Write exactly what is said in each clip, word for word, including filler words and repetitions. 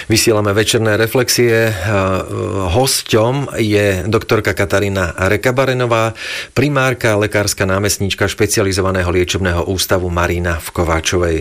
Vysielame večerné reflexie. Hosťom je doktorka Katarína Rekabarenová, primárka, lekárska námestníčka špecializovaného liečebného ústavu Marína v Kováčovej.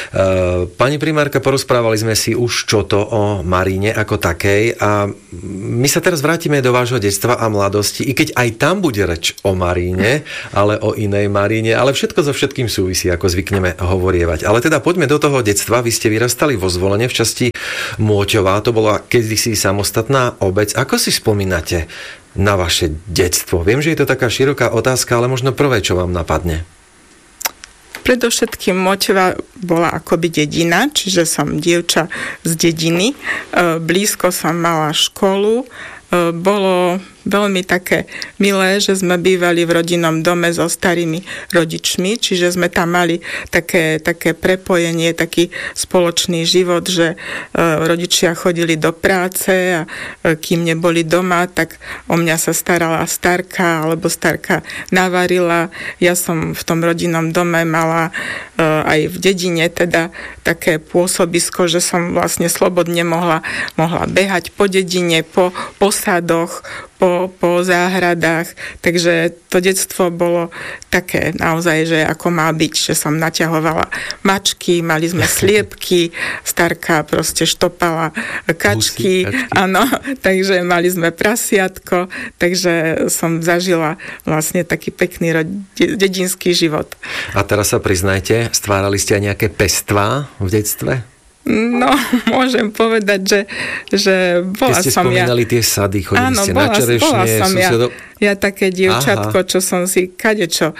Pani primárka, porozprávali sme si už čo to o Maríne ako takej a my sa teraz vrátime do vášho detstva a mladosti, i keď aj tam bude reč o Maríne, ale o inej Maríne, ale všetko so všetkým súvisí, ako zvykneme hovorievať. Ale teda poďme do toho detstva. Vy ste vyrastali vo Zvolene v časti Môťová, to bola kedysi samostatná obec. Ako si spomínate na vaše detstvo? Viem, že je to taká široká otázka, ale možno prvé, čo vám napadne. Predovšetkým Môťová bola akoby dedina, čiže som dievča z dediny. Blízko som mala školu. Bolo veľmi také milé, že sme bývali v rodinnom dome so starými rodičmi, čiže sme tam mali také, také prepojenie, taký spoločný život, že rodičia chodili do práce a kým neboli doma, tak o mňa sa starala starka, alebo starka navarila. Ja som v tom rodinnom dome mala aj v dedine teda také pôsobisko, že som vlastne slobodne mohla, mohla behať po dedine, po posadoch, Po, po záhradách, takže to detstvo bolo také naozaj, že ako má byť, že som naťahovala mačky, mali sme sliepky, starka proste štopala kačky, áno, takže mali sme prasiatko, takže som zažila vlastne taký pekný rodi- dedinský život. A teraz sa priznajte, stvárali ste aj nejaké pestvá v detstve? No, môžem povedať, že, že bola som ja... Keď ste spomínali tie sady, chodili áno, ste bola, na čerešne, bola som susedo... ja, ja také dievčatko, čo som si kadečo uh,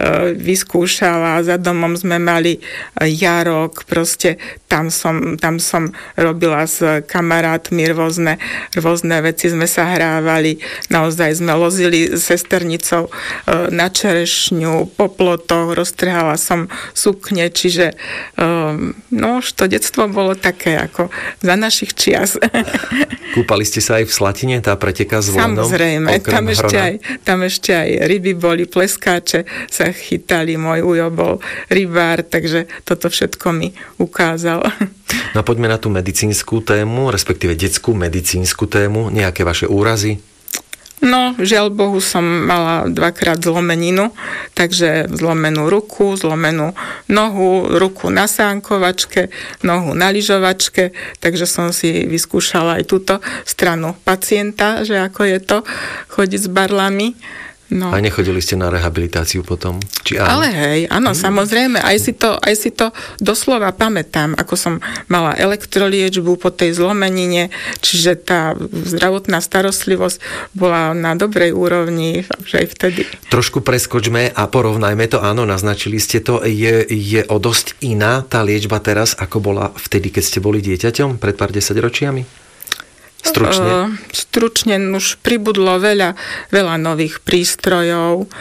vyskúšala. Za domom sme mali uh, jarok, proste tam som, tam som robila s kamarátmi rôzne, rôzne veci, sme sa hrávali, naozaj sme lozili sesternicou uh, na čerešňu, po plotoch, roztrhala som sukne, čiže uh, no, už to detstvo bolo také ako za našich čias. Kúpali ste sa aj v Slatine, tá preteká s Vlenom? Samozrejme, tam ešte, aj, tam ešte aj ryby boli, pleskáče sa chytali, môj ujo bol rybár, takže toto všetko mi ukázal. No poďme na tú medicínsku tému, respektíve detskú medicínsku tému, nejaké vaše úrazy? No, žiaľ Bohu, som mala dvakrát zlomeninu, takže zlomenú ruku, zlomenú nohu, ruku na sánkovačke, nohu na lyžovačke, takže som si vyskúšala aj túto stranu pacienta, že ako je to chodiť s barlami. No. A nechodili ste na rehabilitáciu potom? Či áno? Ale hej, áno, hmm. samozrejme, aj si, to, aj si to doslova pamätám, ako som mala elektroliečbu po tej zlomenine, čiže tá zdravotná starostlivosť bola na dobrej úrovni, že aj vtedy. Trošku preskočme a porovnajme to, áno, naznačili ste to, je, je o dosť iná tá liečba teraz, ako bola vtedy, keď ste boli dieťaťom pred pár desaťročiami? Stručne? Uh, stručne už pribudlo veľa, veľa nových prístrojov, uh,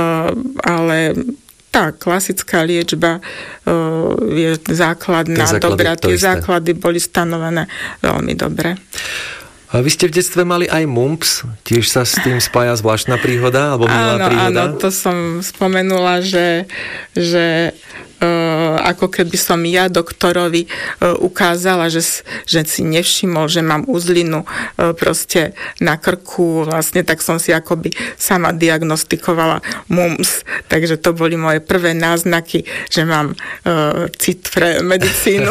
ale tá klasická liečba uh, je základná, dobrá. Tie základy boli stanovené veľmi dobre. A vy ste v detstve mali aj mumps, tiež sa s tým spája zvláštna príhoda, alebo milá áno, príhoda? Áno, to som spomenula, že, že Uh, ako keby som ja doktorovi uh, ukázala, že, že si nevšimol, že mám uzlinu uh, proste na krku, vlastne tak som si akoby sama diagnostikovala mumps, takže to boli moje prvé náznaky, že mám uh, cit pre medicínu.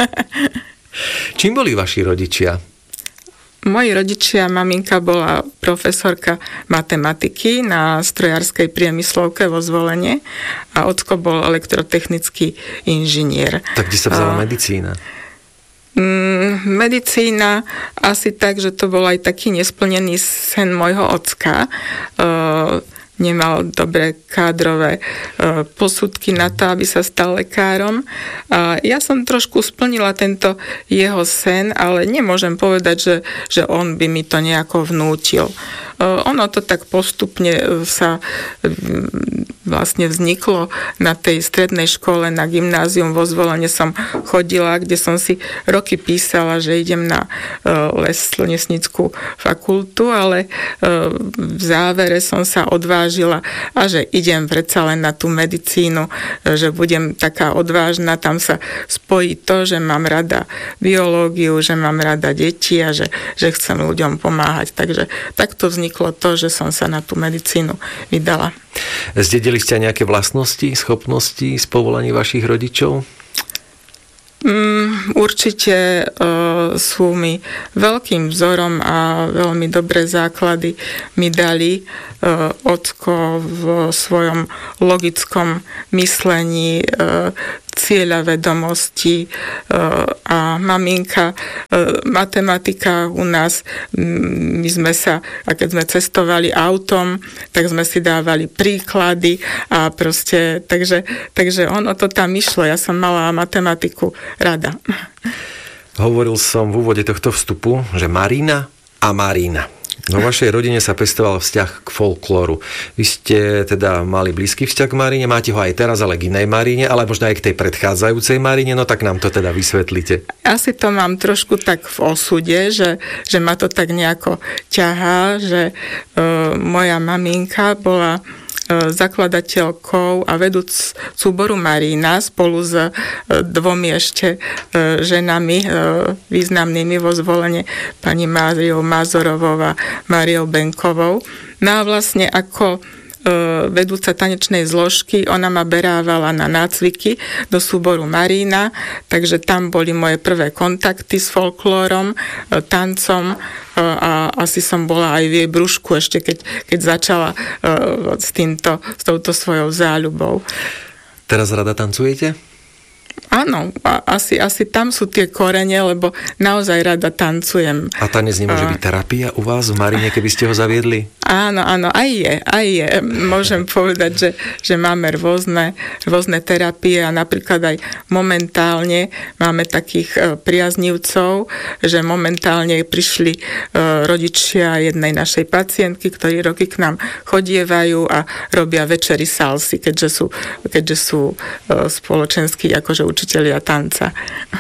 Čím boli vaši rodičia? Moji rodičia, maminka bola profesorka matematiky na strojárskej priemyslovke vo Zvolene a ocko bol elektrotechnický inžinier. Tak kde sa vzala a... medicína? Mm, medicína asi tak, že to bol aj taký nesplnený sen môjho ocka. Uh, nemal dobré kádrové uh, posudky na to, aby sa stal lekárom. A ja som trošku splnila tento jeho sen, ale nemôžem povedať, že, že on by mi to nejako vnútil. Uh, ono to tak postupne sa um, vlastne vzniklo na tej strednej škole, na gymnázium vo Zvolene som chodila, kde som si roky písala, že idem na uh, les lesnícku fakultu, ale uh, v závere som sa odvážila odvážila a že idem predsa len na tú medicínu, že budem taká odvážna, tam sa spojí to, že mám rada biológiu, že mám rada deti a že, že chcem ľuďom pomáhať. Takže takto vzniklo to, že som sa na tú medicínu vydala. Zdedili ste aj nejaké vlastnosti, schopnosti z povolaní vašich rodičov? Mm, určite uh, sú mi veľkým vzorom a veľmi dobré základy mi dali uh, ocko v svojom logickom myslení, uh, cieľa vedomosti uh, a maminka. Uh, matematika u nás, um, my sme sa, a keď sme cestovali autom, tak sme si dávali príklady a proste, takže, takže ono to tam išlo. Ja som mala matematiku rada. Hovoril som v úvode tohto vstupu, že Marina a Marina. Vo vašej rodine sa pestoval vzťah k folklóru. Vy ste teda mali blízky vzťah k Marine, máte ho aj teraz, ale k inej Marine, ale možno aj k tej predchádzajúcej Marine, no tak nám to teda vysvetlite. Asi to mám trošku tak v osude, že, že ma to tak nejako ťahá, že e, moja maminka bola zakladateľkou a vedúc súboru Marina spolu s dvomi ešte ženami významnými vo Zvolene, pani Máriou Mázorovou a Máriou Benkovou. No a vlastne ako vedúca tanečnej zložky, ona ma berávala na nácviky do súboru Marina, takže tam boli moje prvé kontakty s folklórom, tancom a asi som bola aj v jej brúšku ešte, keď, keď začala s týmto, s touto svojou záľubou. Teraz rada tancujete? Áno, asi, asi tam sú tie korene, lebo naozaj rada tancujem. A tanec nemôže byť terapia u vás v Marine, keby ste ho zaviedli? Áno, áno, aj je, aj je. Môžem povedať, že, že máme rôzne, rôzne terapie a napríklad aj momentálne máme takých priaznivcov, že momentálne prišli rodičia jednej našej pacientky, ktorí roky k nám chodievajú a robia večery salsy, keďže sú, keďže sú spoločenskí akože učitelia tanca.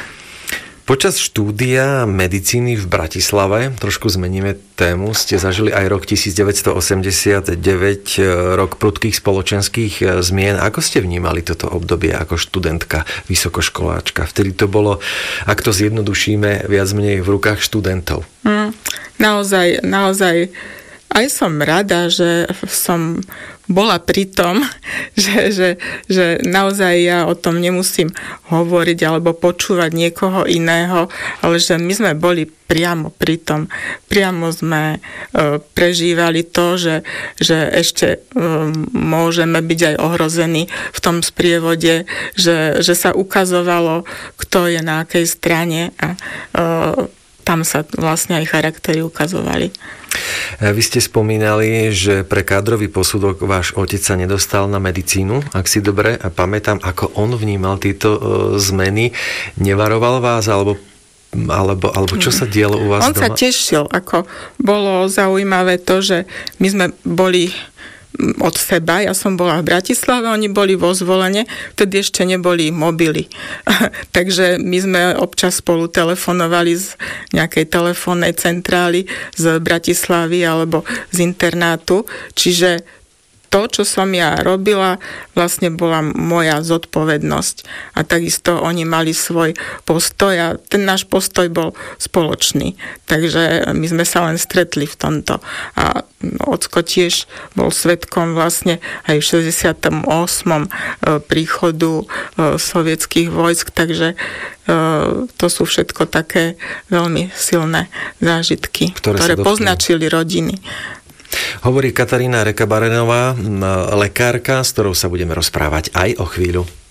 Počas štúdia medicíny v Bratislave, trošku zmeníme tému, ste zažili aj rok devätnásťstoosemdesiatdeväť, rok prudkých spoločenských zmien. Ako ste vnímali toto obdobie ako študentka, vysokoškoláčka? Vtedy to bolo, ak to zjednodušíme, viac menej v rukách študentov. Mm, naozaj, naozaj aj som rada, že som bola pri tom, že, že, že naozaj ja o tom nemusím hovoriť alebo počúvať niekoho iného, ale že my sme boli priamo pri tom. Priamo sme e, prežívali to, že, že ešte e, môžeme byť aj ohrození v tom sprievode, že, že sa ukazovalo, kto je na akej strane a e, tam sa vlastne aj charaktery ukazovali. Vy ste spomínali, že pre kádrový posudok váš otec sa nedostal na medicínu, ak si dobre pamätám, ako on vnímal tieto zmeny. Nevaroval vás, alebo, alebo, alebo čo sa dialo u vás on doma? On sa tešil, ako bolo zaujímavé to, že my sme boli od seba, ja som bola v Bratislave, oni boli vo Zvolene, vtedy ešte neboli mobily. Takže my sme občas spolu telefonovali z nejakej telefónnej centrály z Bratislavy alebo z internátu, čiže to, čo som ja robila, vlastne bola moja zodpovednosť. A takisto oni mali svoj postoj a ten náš postoj bol spoločný. Takže my sme sa len stretli v tomto. A ocko tiež bol svedkom vlastne aj v šesťdesiatom ôsmom príchodu sovietských vojsk, takže to sú všetko také veľmi silné zážitky, ktoré, ktoré poznačili rodiny. Hovorí Katarína Rekabarenová, lekárka, s ktorou sa budeme rozprávať aj o chvíľu.